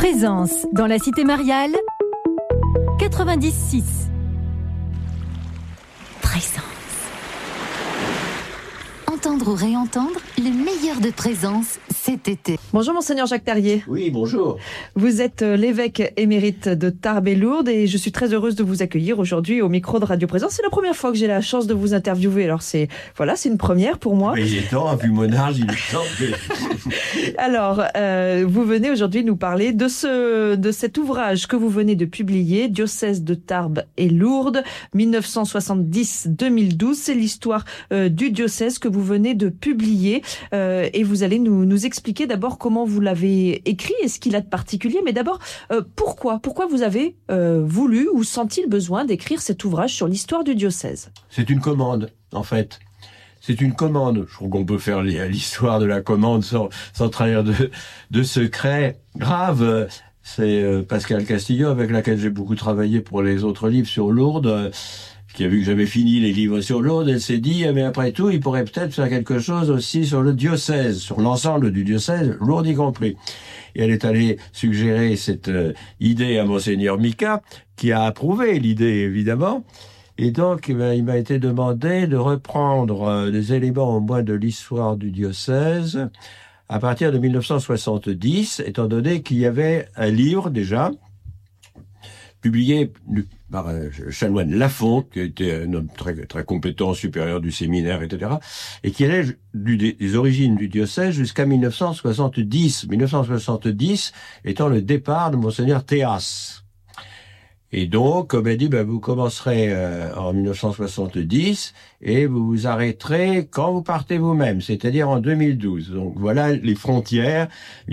Présence dans la cité mariale 90.6. Présence. Entendre ou réentendre le meilleur de Présence cet été. Bonjour Monseigneur Jacques Terrier. Oui, bonjour. Vous êtes l'évêque émérite de Tarbes et Lourdes et je suis très heureuse de vous accueillir aujourd'hui au micro de Radio Présence. C'est la première fois que j'ai la chance de vous interviewer, alors c'est une première pour moi. Mais il est temps, vu mon âge, il est temps. Alors, vous venez aujourd'hui nous parler de cet ouvrage que vous venez de publier, Diocèse de Tarbes et Lourdes, 1970-2012. C'est l'histoire du diocèse que vous venez de publier et vous allez nous expliquer d'abord comment vous l'avez écrit et ce qu'il a de particulier. Mais d'abord, pourquoi vous avez voulu ou senti le besoin d'écrire cet ouvrage sur l'histoire du diocèse? C'est une commande, en fait. C'est une commande. Je trouve qu'on peut faire l'histoire de la commande sans trahir de secret grave. C'est Pascal Castillo, avec laquelle j'ai beaucoup travaillé pour les autres livres sur Lourdes, qui a vu que j'avais fini les livres sur Lourdes. Elle s'est dit, mais après tout, il pourrait peut-être faire quelque chose aussi sur le diocèse, sur l'ensemble du diocèse, Lourdes y compris. Et elle est allée suggérer cette idée à Monseigneur Mika, qui a approuvé l'idée, évidemment. Et donc, il m'a été demandé de reprendre des éléments au moins de l'histoire du diocèse à partir de 1970, étant donné qu'il y avait un livre déjà publié par un chanoine Lafont, qui était un homme très, très compétent, supérieur du séminaire, etc., et qui allait des origines du diocèse jusqu'à 1970. 1970 étant le départ de Monseigneur Théas. Et donc, on m'a dit, vous commencerez en 1970 et vous vous arrêterez quand vous partez vous-même, c'est-à-dire en 2012. Donc voilà les frontières,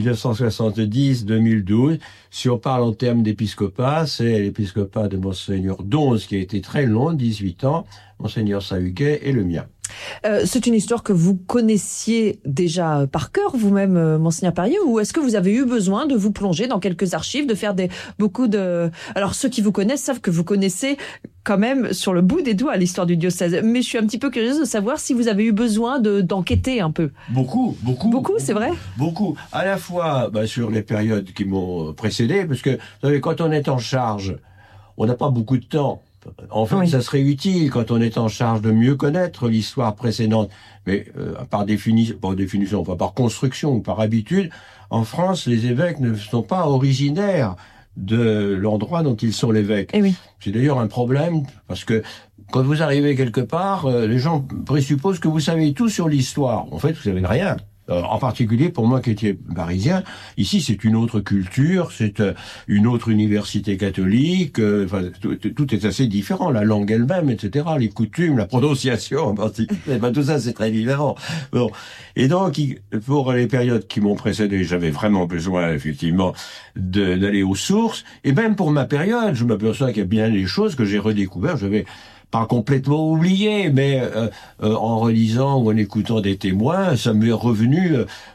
1970-2012. Si on parle en termes d'épiscopat, c'est l'épiscopat de Monseigneur Donze qui a été très long, 18 ans, Monseigneur Sahuguet et le mien. C'est une histoire que vous connaissiez déjà par cœur vous-même, Monseigneur Terrier, ou est-ce que vous avez eu besoin de vous plonger dans quelques archives, de faire beaucoup de... Alors ceux qui vous connaissent savent que vous connaissez quand même sur le bout des doigts l'histoire du diocèse, mais je suis un petit peu curieuse de savoir si vous avez eu besoin d'enquêter un peu. Beaucoup, c'est vrai. Beaucoup, à la fois sur les périodes qui m'ont précédé, parce que vous savez, quand on est en charge, on n'a pas beaucoup de temps. En fait, oui. Ça serait utile quand on est en charge de mieux connaître l'histoire précédente. Mais par construction ou par habitude, en France, les évêques ne sont pas originaires de l'endroit dont ils sont l'évêque. Oui. C'est d'ailleurs un problème, parce que quand vous arrivez quelque part, les gens présupposent que vous savez tout sur l'histoire. En fait, vous savez rien. En particulier pour moi qui étais parisien, ici c'est une autre culture, c'est une autre université catholique, tout est assez différent, la langue elle-même, etc., les coutumes, la prononciation en particulier, tout ça c'est très différent. Bon. Et donc, pour les périodes qui m'ont précédé, j'avais vraiment besoin effectivement d'aller aux sources, et même pour ma période, je m'aperçois qu'il y a bien des choses que j'ai redécouvertes, j'avais pas complètement oublié, mais en relisant ou en écoutant des témoins, ça m'est revenu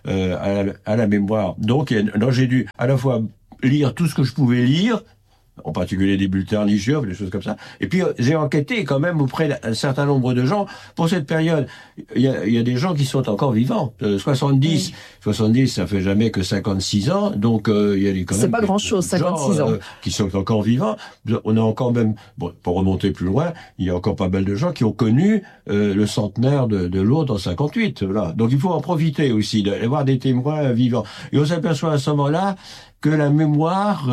à la mémoire. Donc j'ai dû à la fois lire tout ce que je pouvais lire, en particulier des bulletins religieux, des choses comme ça. Et puis j'ai enquêté quand même auprès d'un certain nombre de gens pour cette période. Il y a des gens qui sont encore vivants. 70, ça fait jamais que 56 ans, donc il y a quand même. C'est pas grand-chose, 56 ans. Qui sont encore vivants. On a encore même, pour remonter plus loin, il y a encore pas mal de gens qui ont connu le centenaire de Lourdes en 58. Voilà. Donc il faut en profiter aussi, d'avoir des témoins vivants. Et on s'aperçoit à ce moment-là que la mémoire,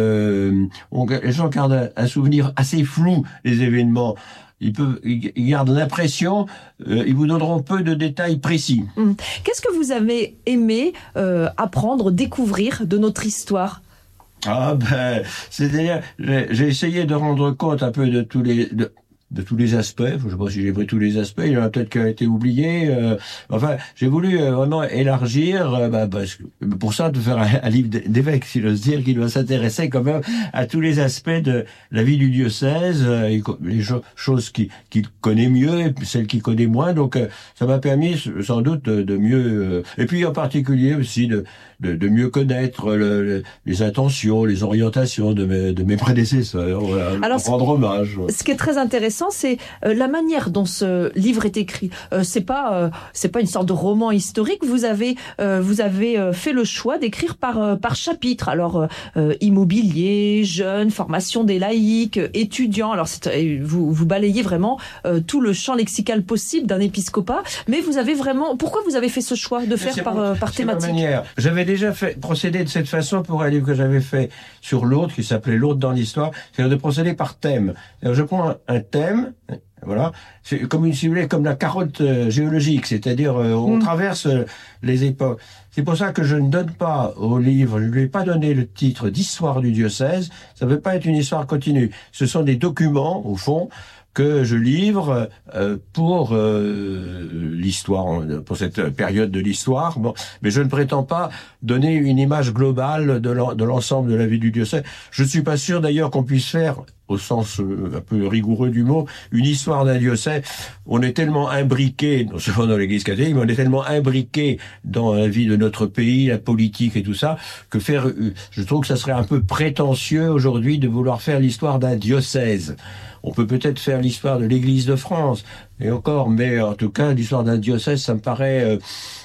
les gens gardent un souvenir assez flou des événements. Ils gardent l'impression, ils vous donneront peu de détails précis. Qu'est-ce que vous avez aimé apprendre, découvrir de notre histoire ? C'est-à-dire, j'ai essayé de rendre compte un peu de tous les aspects. Je ne sais pas si j'ai pris tous les aspects. Il y en a peut-être qui ont été oubliés. J'ai voulu vraiment élargir, pour ça, de faire un livre d'évêque, si j'ose dire, qui doit s'intéresser quand même à tous les aspects de la vie du diocèse, les choses qu'il connaît mieux, et celles qu'il connaît moins. Donc, ça m'a permis, sans doute, de mieux, et puis en particulier aussi de mieux connaître les intentions, les orientations de mes prédécesseurs. Voilà, alors, rendre hommage. Ce qui est très intéressant, intéressant, c'est la manière dont ce livre est écrit. C'est pas une sorte de roman historique. Vous avez fait le choix d'écrire par chapitre. Alors immobilier, jeunes, formation des laïcs, étudiants. Alors vous balayez vraiment tout le champ lexical possible d'un épiscopat. Mais vous avez vraiment. Pourquoi vous avez fait ce choix de faire par thématique? J'avais déjà procédé de cette façon pour un livre que j'avais fait sur Lourdes, qui s'appelait Lourdes dans l'histoire, c'est-à-dire de procéder par thème. Alors, je prends un thème, voilà, c'est comme comme la carotte géologique, c'est-à-dire on traverse les époques. C'est pour ça que je ne donne pas au livre, je ne lui ai pas donné le titre d'histoire du diocèse, ça ne peut pas être une histoire continue. Ce sont des documents, au fond, que je livre pour l'histoire, pour cette période de l'histoire. Bon, mais je ne prétends pas donner une image globale de l'ensemble de la vie du diocèse. Je ne suis pas sûr d'ailleurs qu'on puisse faire, au sens un peu rigoureux du mot, une histoire d'un diocèse. On est tellement imbriqué, non seulement dans l'Église catholique, mais on est tellement imbriqué dans la vie de notre pays, la politique et tout ça, que je trouve que ça serait un peu prétentieux aujourd'hui de vouloir faire l'histoire d'un diocèse. On peut peut-être faire l'histoire de l'Église de France, et encore, mais en tout cas, l'histoire d'un diocèse, ça me paraît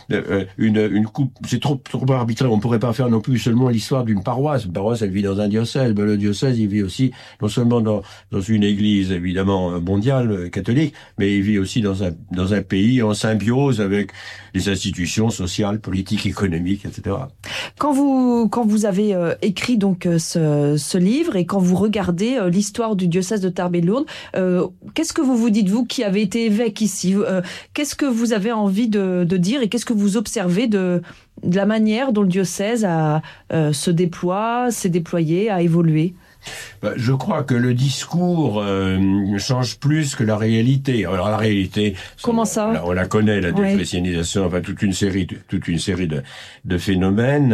une coupe, c'est trop arbitraire. On pourrait pas faire non plus seulement l'histoire d'une paroisse. Une paroisse, elle vit dans un diocèse, mais le diocèse, il vit aussi non seulement dans une Église évidemment mondiale catholique, mais il vit aussi dans un pays en symbiose avec les institutions sociales, politiques, économiques, etc. Quand vous avez écrit donc ce livre et quand vous regardez l'histoire du diocèse de Tarbes et de Lourdes, qu'est-ce que vous dites, vous qui avez été évêque ici, qu'est-ce que vous avez envie de dire et qu'est-ce que vous observez de la manière dont le diocèse se déploie, s'est déployé, a évolué? Je crois que le discours change plus que la réalité. Alors la réalité, comment ça? On la connaît, la déchristianisation, enfin toute une série de phénomènes.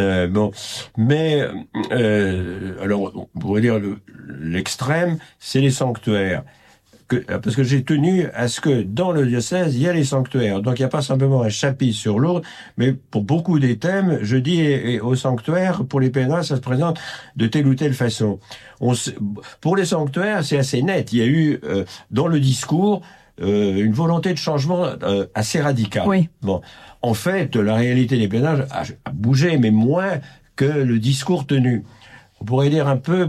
Alors on pourrait dire l'extrême, c'est les sanctuaires. Parce que j'ai tenu à ce que dans le diocèse, il y a les sanctuaires. Donc il n'y a pas simplement un chapitre sur Lourdes, mais pour beaucoup des thèmes, je dis aux sanctuaires, pour les pèlerins, ça se présente de telle ou telle façon. Pour les sanctuaires, c'est assez net. Il y a eu dans le discours une volonté de changement assez radicale. Oui. Bon, en fait, la réalité des pèlerinages a bougé, mais moins que le discours tenu. On pourrait dire un peu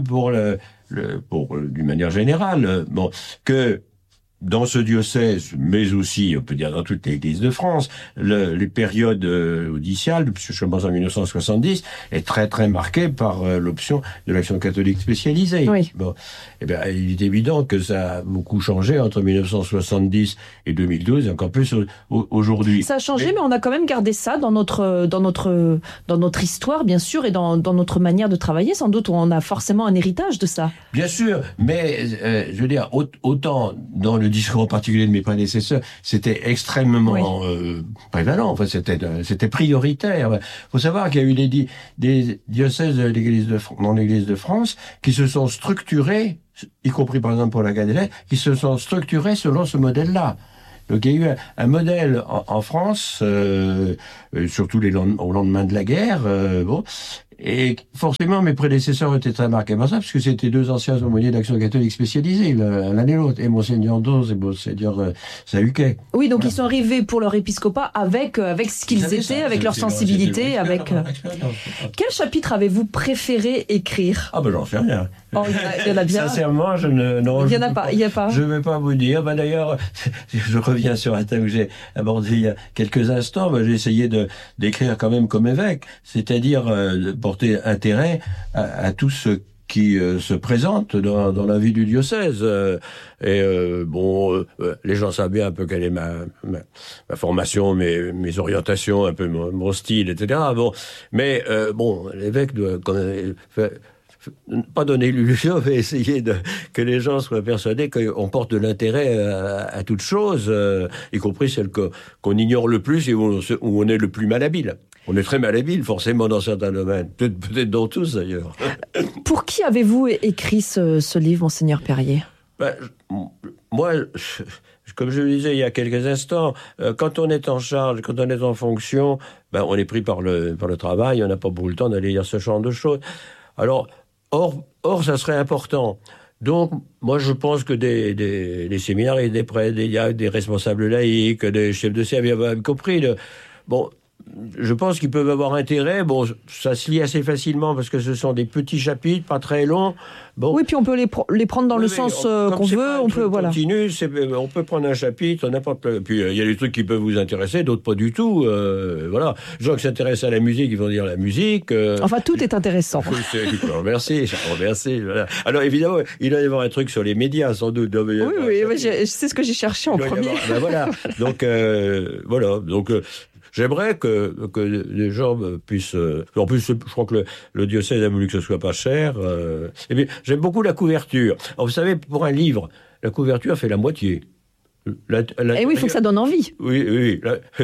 d'une manière générale, que dans ce diocèse, mais aussi, on peut dire dans toute l'Église de France, les périodes audiciales, puisque je commence en 1970, est très très marquée par l'option de l'action catholique spécialisée. Oui. Il est évident que ça a beaucoup changé entre 1970 et 2012, et encore plus aujourd'hui. Ça a changé, mais on a quand même gardé ça dans notre histoire, bien sûr, et dans notre manière de travailler. Sans doute, on a forcément un héritage de ça. Bien sûr, mais je veux dire, autant dans le discours en particulier de mes prédécesseurs, c'était extrêmement prévalent. Enfin, c'était prioritaire. Il faut savoir qu'il y a eu des diocèses dans l'Église de France qui se sont structurés, y compris par exemple pour la Galiléenne, qui se sont structurés selon ce modèle-là. Donc il y a eu un modèle en France, surtout au lendemain de la guerre, et forcément mes prédécesseurs étaient très marqués par ça, parce que c'était deux anciens aumôniers d'Action catholique spécialisés, l'un et l'autre, et Monseigneur Dose et Monseigneur Sahuquet. Oui, donc voilà. Ils sont arrivés pour leur épiscopat avec ce qu'ils étaient, avec leur sensibilité, avec... Quel chapitre avez-vous préféré écrire? Ah ben j'en sais rien. Oh, il y en a bien. Sincèrement, il y en a pas. Je ne vais pas vous dire. D'ailleurs, je reviens sur un thème que j'ai abordé il y a quelques instants. J'ai essayé d'écrire quand même comme évêque, c'est-à-dire de porter intérêt à tout ce qui se présente dans la vie du diocèse. Les gens savent bien un peu quelle est ma formation, mes orientations, un peu mon style, etc. L'évêque doit pas donner l'illusion, mais essayer que les gens soient persuadés qu'on porte de l'intérêt à toute chose, y compris celle qu'on ignore le plus et où on est le plus malhabile. On est très malhabile, forcément, dans certains domaines. Peut-être dans tous, d'ailleurs. Pour qui avez-vous écrit ce livre, Monseigneur Perrier? Moi, comme je le disais il y a quelques instants, quand on est en charge, quand on est en fonction, on est pris par le travail, on n'a pas beaucoup le temps d'aller lire ce genre de choses. Alors, or, ça serait important Donc, moi, je pense que des séminaires, et il y a des responsables laïcs, des chefs de service, y compris, je pense qu'ils peuvent avoir intérêt. Bon, ça se lit assez facilement parce que ce sont des petits chapitres, pas très longs. Bon. Oui, puis on peut les prendre dans le sens qu'on veut. On peut, voilà. On peut prendre un chapitre, n'importe. Puis il y a des trucs qui peuvent vous intéresser, d'autres pas du tout. Voilà. Les gens qui s'intéressent à la musique, ils vont dire la musique. Enfin, tout est intéressant. Merci. Voilà. Alors évidemment, il doit y avoir un truc sur les médias, sans doute. Oui, c'est ce que j'ai cherché en premier. Voilà. Donc voilà. Donc j'aimerais que les gens puissent... En plus, je crois que le diocèse a voulu que ce soit pas cher. Et bien, j'aime beaucoup la couverture. Alors, vous savez, pour un livre, la couverture fait la moitié. Et oui, il faut que ça donne envie. Oui.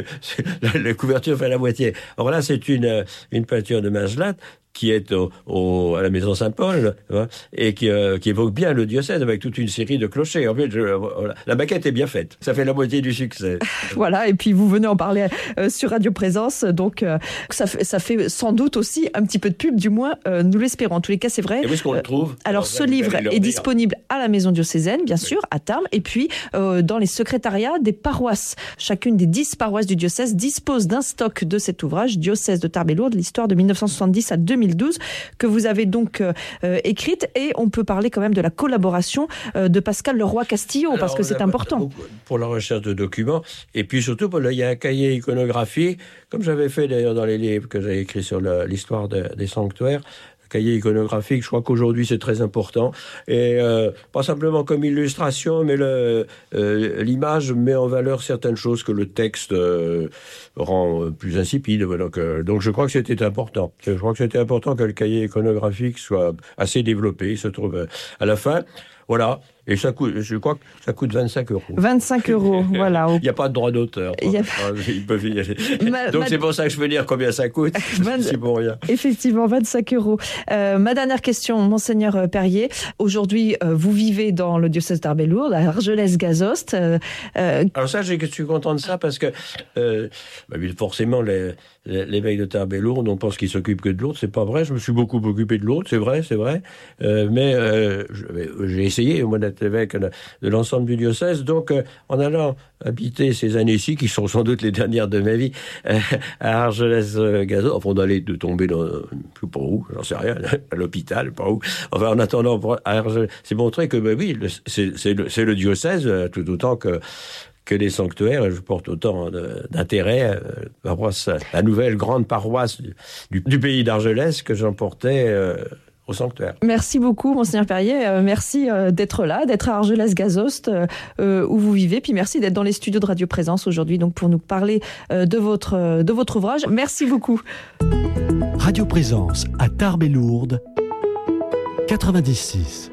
La couverture fait la moitié. Alors là, c'est une peinture de Maslat qui est à la maison Saint-Paul, et qui évoque bien le diocèse avec toute une série de clochers. En fait, la maquette est bien faite. Ça fait la moitié du succès. Voilà, et puis vous venez en parler sur Radio Présence, donc ça fait sans doute aussi un petit peu de pub, du moins nous l'espérons. En tous les cas, c'est vrai. Et où est-ce qu'on le trouve ? Alors ce livre est disponible à la maison diocésaine, bien sûr, à Tarbes, et puis dans les secrétariats des paroisses. Chacune des 10 paroisses du diocèse dispose d'un stock de cet ouvrage, Diocèse de Tarbes et Lourdes, l'histoire de 1970 à 2012, que vous avez donc écrite, et on peut parler quand même de la collaboration de Pascal Leroy-Castillo, parce que c'est important. Pour la recherche de documents, et puis surtout, il y a un cahier iconographique, comme j'avais fait d'ailleurs dans les livres que j'ai écrits sur l'histoire des sanctuaires. Cahier iconographique, je crois qu'aujourd'hui c'est très important, et pas simplement comme illustration, mais l'image met en valeur certaines choses que le texte rend plus insipide. Donc je crois que c'était important. Je crois que c'était important que le cahier iconographique soit assez développé. Il se trouve à la fin. Voilà. Et je crois que ça coûte 25 €. 25 €, voilà. Il n'y a pas de droit d'auteur. Ils peuvent y aller. Donc c'est pour ça que je veux dire combien ça coûte. C'est pour rien. Effectivement, 25 €. Ma dernière question, Monseigneur Perrier. Aujourd'hui, vous vivez dans le diocèse de Tarbes et Lourdes, à Argelès-Gazost. Alors ça, je suis content de ça parce que forcément, l'évêque de Tarbes et Lourdes, on pense qu'il s'occupe que de Lourdes. C'est pas vrai. Je me suis beaucoup occupé de Lourdes, c'est vrai. Mais j'ai essayé, moi, d'être évêque de l'ensemble du diocèse. Donc, en allant habiter ces années-ci, qui sont sans doute les dernières de ma vie, à Argelès-Gazost, enfin, on allait de tomber dans, je sais pas où, j'en sais rien, à l'hôpital, pas où. Enfin, en attendant, c'est montré que, oui, c'est le diocèse, tout autant que les sanctuaires. Je porte autant d'intérêt à la nouvelle grande paroisse du pays d'Argelès que j'en portais au sanctuaire. Merci beaucoup, Monseigneur Perrier. Merci d'être là, d'être à Argelès-Gazost, où vous vivez. Puis merci d'être dans les studios de Radio Présence aujourd'hui, donc pour nous parler de votre ouvrage. Merci beaucoup. Radio Présence à Tarbes et Lourdes, 96.